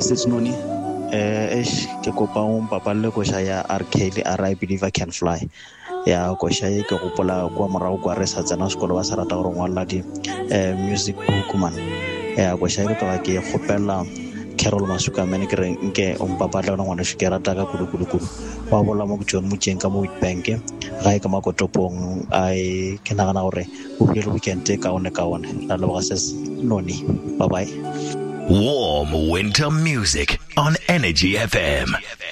Mrs. Noni ke kopa o mpapalle koša ya RK le I Believe I Can Fly ya koša ye ke gopola kwa morago kwa re sa tsena sekolo ba sa rata gore ngwalla di music book man ya koša ye ke tloga ke kgopela Carol Masukamene ke re nke o mpapatla ona ngwana ke rata ka kudu wa bola mo John Mutjeng ka mo Witbank ga e ka makotopong ai ke nagana gore o bile weekend ka one la leboga ses Noni. Bye bye. Warm winter music on Energy FM.